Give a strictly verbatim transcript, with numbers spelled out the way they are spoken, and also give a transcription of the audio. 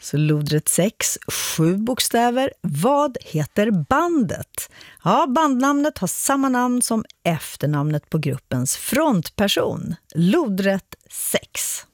Så lodrätt sex, sju bokstäver. Vad heter bandet? Ja, bandnamnet har samma namn som efternamnet på gruppens frontperson. Lodrätt sex.